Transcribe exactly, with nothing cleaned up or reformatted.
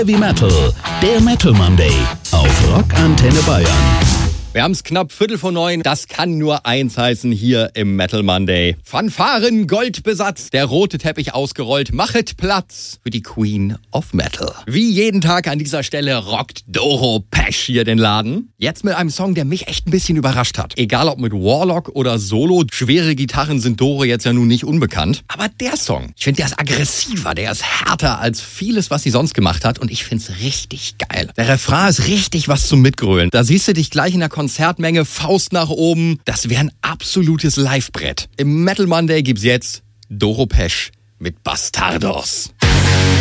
Heavy Metal, der Metal Monday auf Rock Antenne Bayern. Wir haben es knapp Viertel vor neun. Das kann nur eins heißen hier im Metal Monday. Fanfaren goldbesetzt, der rote Teppich ausgerollt. Machet Platz für die Queen of Metal. Wie jeden Tag an dieser Stelle rockt Doro Pesch hier den Laden. Jetzt mit einem Song, der mich echt ein bisschen überrascht hat. Egal ob mit Warlock oder Solo, schwere Gitarren sind Doro jetzt ja nun nicht unbekannt. Aber der Song, ich finde, der ist aggressiver, der ist härter als vieles, was sie sonst gemacht hat. Und ich finde es richtig geil. Der Refrain ist richtig was zum Mitgrölen. Da siehst du dich gleich in der Konzertmenge, Faust nach oben. Das wäre ein absolutes Livebrett. Im Metal Monday gibt's jetzt Doro Pesch mit Bastardos.